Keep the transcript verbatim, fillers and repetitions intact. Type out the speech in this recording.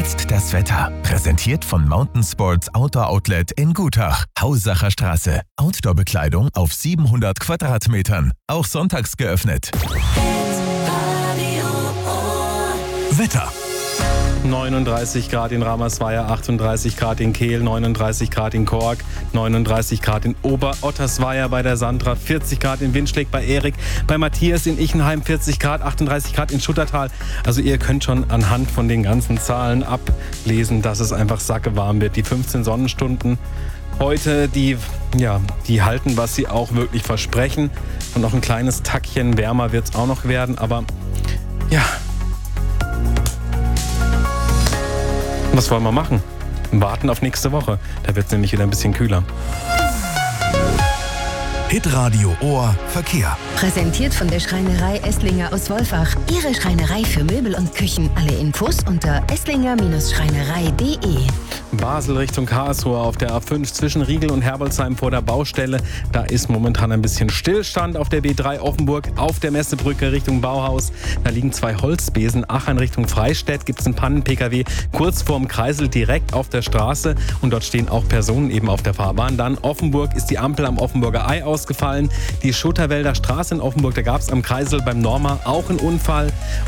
Jetzt das Wetter. Präsentiert von Mountain Sports Outdoor Outlet in Gutach. Hausacher Straße. Outdoor-Bekleidung auf siebenhundert Quadratmetern. Auch sonntags geöffnet. Wetter. neununddreißig Grad in Ramersweier, achtunddreißig Grad in Kehl, neununddreißig Grad in Kork, neununddreißig Grad in Ober-Ottersweier bei der Sandra, vierzig Grad in Winschläg bei Erik, bei Matthias in Ichenheim vierzig Grad, achtunddreißig Grad in Schuttertal. Also ihr könnt schon anhand von den ganzen Zahlen ablesen, dass es einfach sackewarm wird. Die fünfzehn Sonnenstunden heute, die, ja, die halten, was sie auch wirklich versprechen. Und noch ein kleines Tackchen wärmer wird es auch noch werden, aber ja... Was wollen wir machen? Warten auf nächste Woche. Da wird es nämlich wieder ein bisschen kühler. Hitradio Ohr Verkehr. Präsentiert von der Schreinerei Esslinger aus Wolfach. Ihre Schreinerei für Möbel und Küchen. Alle Infos unter esslinger Schreinerei punkt de. Basel Richtung Karlsruhe auf der A fünf zwischen Riegel und Herbolzheim vor der Baustelle. Da ist momentan ein bisschen Stillstand. Auf der B drei Offenburg auf der Messebrücke Richtung Bauhaus. Da liegen zwei Holzbesen. Aachen Richtung Freistädt gibt es einen Pannen-P K W kurz vorm Kreisel direkt auf der Straße. Und dort stehen auch Personen eben auf der Fahrbahn. Dann Offenburg ist die Ampel am Offenburger Ei ausgefallen. Die Schutterwälder Straße in Offenburg, da gab es am Kreisel beim Norma auch einen Unfall.